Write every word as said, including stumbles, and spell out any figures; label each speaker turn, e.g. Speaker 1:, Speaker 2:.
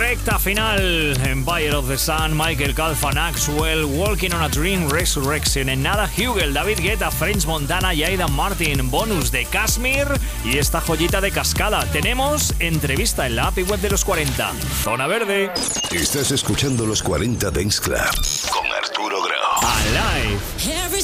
Speaker 1: Recta final. Empire of the Sun, Michael Calfan, Axwell, Walking on a Dream, Resurrection. En nada, Hugel, David Guetta, French Montana y Aidan Martin. Bonus de Kashmir y esta joyita de Cascada. Tenemos entrevista en la app y web de los cuarenta. Zona Verde.
Speaker 2: Estás escuchando los cuarenta Dance Club con Arturo Grau.
Speaker 1: Alive.